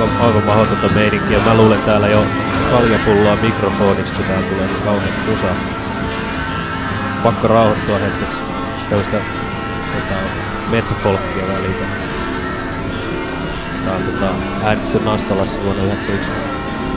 aivan mahdotonta meininkiä. Mä luulen täällä jo kaljapulloa mikrofoniksi, kun täällä tulee niin kauhean musa. Pakko rauhoittua hetkeksi. Tällaista metsäfolkkia välitä. Tää on äänitty Nastolassa vuonna 1991.